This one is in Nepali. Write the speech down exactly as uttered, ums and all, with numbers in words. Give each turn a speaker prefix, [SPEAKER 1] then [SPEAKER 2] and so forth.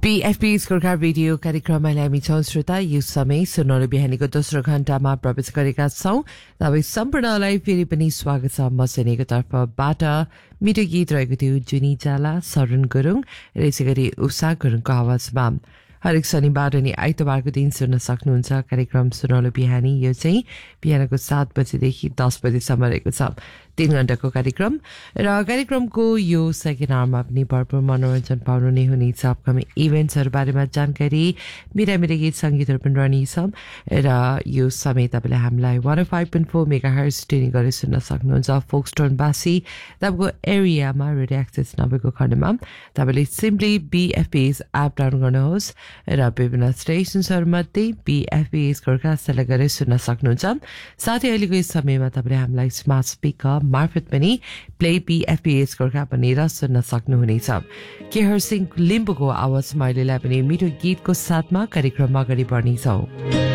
[SPEAKER 1] बीएफपी's गोर्खा रेडियो कार्यक्रममा हामी छौं श्रोता यो समय सुनौलो बिहानीको दोस्रो घण्टामा प्रवेश गरेका छौं। तपाईं सम्पूर्णलाई फेरि पनि स्वागत छ म सेनेको तर्फबाट। मिठो गीत रहेको थियो जुनी जाला, शरण गुरुङ र यसैगरी उषा गुरुङको आवाजमा। हरेक शनिबार अनि आइतबारको दिन सुन्न सक्नुहुन्छ कार्यक्रम सुनौलो बिहानी। यो चाहिँ बिहानको सात बजेदेखि दस बजेसम्म रहेको छ, तीन घण्टाको कार्यक्रम र कार्यक्रमको यो सेकेन्ड आवरमा पनि भरपूर मनोरञ्जन पाउनु नै हुनेछ। अपकमिङ इभेन्ट्सहरू बारेमा जानकारी, मेरा मेरा गीत सङ्गीतहरू पनि रहनेछ र यो समय तपाईँले हामीलाई one five point four mega hertz tuning गरेर सुन्न सक्नुहुन्छ। फोक्सटोनवासी तपाईँको एरियामा रेडियो एक्सेस नभएको खण्डमा तपाईँले सिम्पली बीएफपीएस एप डाउनलोड गर्नुहोस् र विभिन्न स्टेसन्सहरूमध्ये बीएफपीएस गोर्खा सेलेक्ट गरेर सुन्न सक्नुहुन्छ। साथै अहिलेको यस समयमा तपाईँले हामीलाई स्मार्ट स्पिकर मार्फत पनि प्ले बीएफपीएस गोर्खा भनेर सुन्न सक्नुहुनेछ। केहर सिंह लिम्बुको आवाजमा अहिलेलाई पनि मिठो गीतको साथमा कार्यक्रममा अगाडि बढ्नेछौँ।